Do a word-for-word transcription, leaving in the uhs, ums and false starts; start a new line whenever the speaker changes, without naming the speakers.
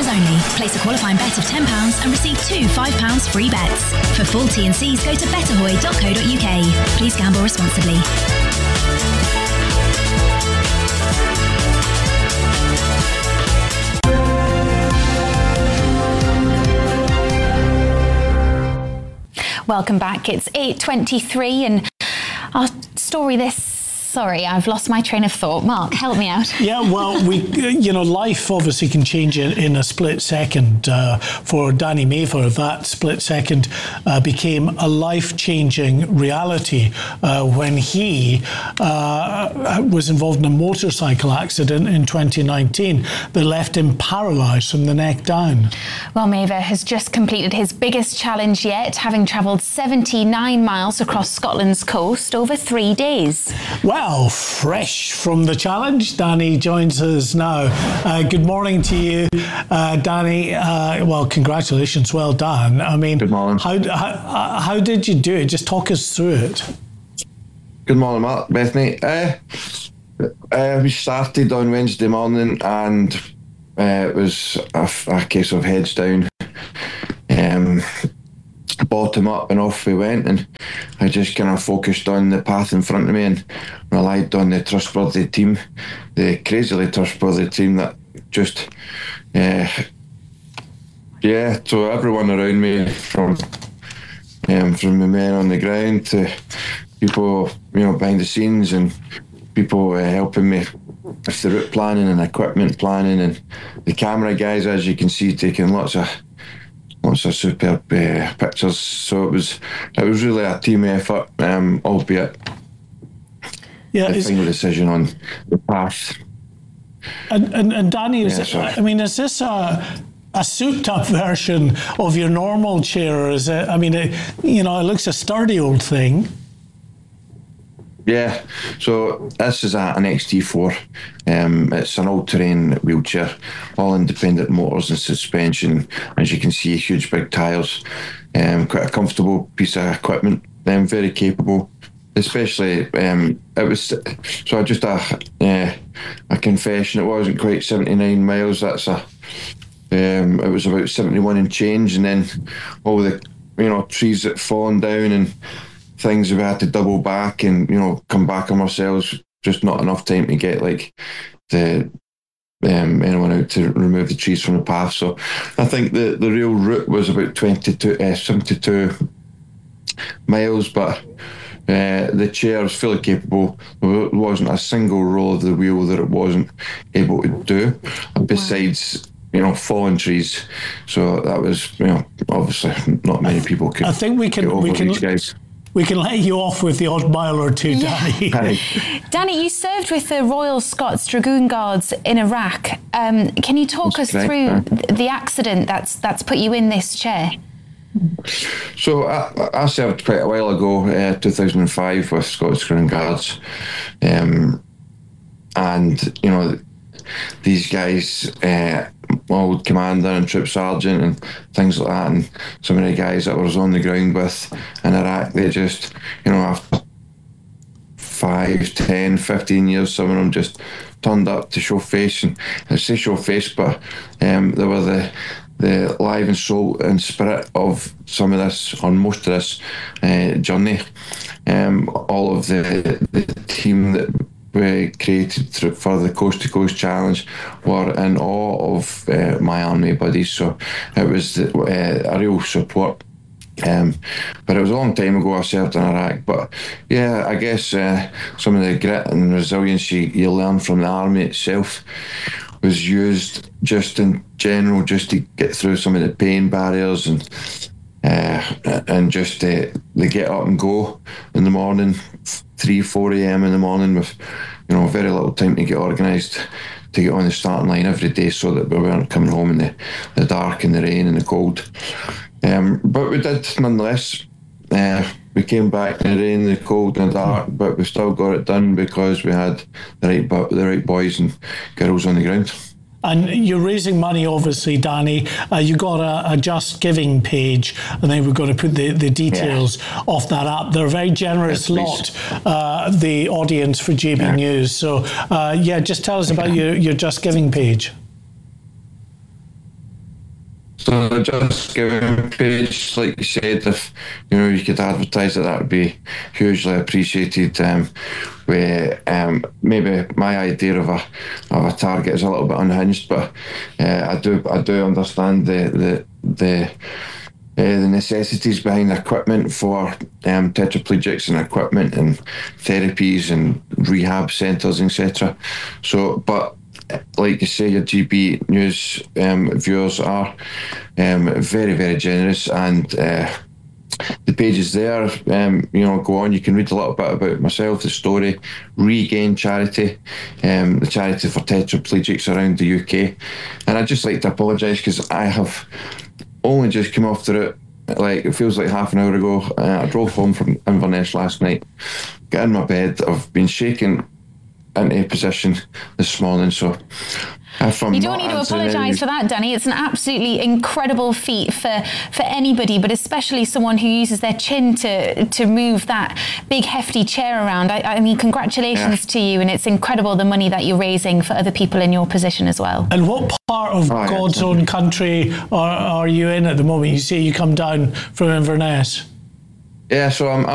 only. Place a qualifying bet of ten pounds and receive two five pounds free bets. For full T and Cs, go to betterhoy dot co dot uk. Please gamble responsibly.
Welcome back. It's eight twenty-three and our story this... Sorry, I've lost my train of thought. Mark, help me out.
Yeah, well, we, you know, life obviously can change in, in a split second. Uh, for Danny Maver, that split second uh, became a life-changing reality uh, when he uh, was involved in a motorcycle accident in twenty nineteen that left him paralysed from the neck down.
Well, Maver has just completed his biggest challenge yet, having travelled seventy-nine miles across Scotland's coast over three days.
Well, Well, fresh from the challenge, Danny joins us now. Uh, good morning to you, uh, Danny. Uh, well, congratulations, well done. I mean,
good morning.
How, how how did you do it? Just talk us through it.
Good morning, Mark, Bethany. Uh, uh, we started on Wednesday morning, and uh, it was a, a case of heads down. Um, bottom up, and off we went, and I just kind of focused on the path in front of me and relied on the trustworthy team, the crazily trustworthy team that just uh, yeah so everyone around me, from um, from the men on the ground to people, you know, behind the scenes, and people uh, helping me with the route planning and equipment planning, and the camera guys, as you can see, taking lots of Lots of superb uh, pictures. So it was, it was really a team effort, um, albeit
yeah,
the final decision on the path.
And and, and Danny, is
yeah,
it, I mean, is this a a souped-up version of your normal chair? Or is it? I mean, it, you know, it looks a sturdy old thing.
Yeah, so this is a, an X T four. Um, it's an all-terrain wheelchair, all independent motors and suspension. As you can see, huge big tyres, um, quite a comfortable piece of equipment, um, very capable. Especially, um, it was, so just a, uh, a confession, it wasn't quite seventy-nine miles, that's a, um, it was about seventy-one and change, and then all the, you know, trees that fallen down and things we had to double back and, you know, come back on ourselves, just not enough time to get like the um, anyone out to remove the trees from the path. So I think the, the real route was about twenty-two, uh, seventy-two miles, but uh, the chair was fully capable. There wasn't a single roll of the wheel that it wasn't able to do, besides, you know, fallen trees. So that was, you know, obviously not many people could.
I think we can,
get over
we can,
these guys.
We can let you off with the odd mile or two, Danny.
Hi.
Danny, you served with the Royal Scots Dragoon Guards in Iraq. Um, can you talk
That's
us
correct,
through
yeah.
the accident that's that's put you in this chair?
So I, I served quite a while ago, uh, two thousand five, with Scottish Dragoon Guards, um, and you know, these guys, uh, old commander and troop sergeant and things like that, and some of the guys that I was on the ground with in Iraq, they just, you know, after five, ten, fifteen years, some of them just turned up to show face, and I say show face, but um, they were the the live and soul and spirit of some of this, on most of this uh, journey. Um, all of the, the team that we created through, for the Coast to Coast Challenge were in awe of uh, my army buddies, so it was the, uh, a real support. Um, but it was a long time ago I served in Iraq, but yeah, I guess uh, some of the grit and resilience you, you learn from the army itself was used just in general, just to get through some of the pain barriers, and uh, and just uh, they get up and go in the morning, three, four a.m. in the morning, with, you know, very little time to get organised to get on the starting line every day, so that we weren't coming home in the, the dark and the rain and the cold. Um, but we did nonetheless. Uh, we came back in the rain, the cold and the dark, but we still got it done because we had the right the right boys and girls on the ground.
And you're raising money, obviously, Danny. Uh, you got a, a Just Giving page, and then we're going to put the, the details yeah. of that up. They're a very generous yes, lot, uh, the audience for J B yeah. News. So, uh, yeah, just tell us about your, your Just Giving page.
So the Just Giving page, like you said, if you know you could advertise it, that would be hugely appreciated. Um, where um, maybe my idea of a of a target is a little bit unhinged, but uh, I do I do understand the the the. Uh, the necessities behind equipment for um, tetraplegics and equipment and therapies and rehab centres, et cetera. So, but like you say, your G B News um, viewers are um, very, very generous, and uh, the pages there, um, you know, go on. You can read a little bit about myself, the story, Regain Charity, um, the charity for tetraplegics around the U K. And I'd just like to apologise because I have only just come off the route, like it feels like half an hour ago. Uh, I drove home from Inverness last night, got in my bed. I've been shaken into position this morning, so if I'm
you don't
not
need to
answering any-
apologise for that, Danny. It's an absolutely incredible feat for, for anybody, but especially someone who uses their chin to to move that big hefty chair around. I, I mean, congratulations
Yeah.
to you, and it's incredible the money that you're raising for other people in your position as well.
And what part of
Oh, yeah,
God's
thank
own
you.
country are, are you in at the moment? You say you come down from Inverness.
Yeah, so I'm.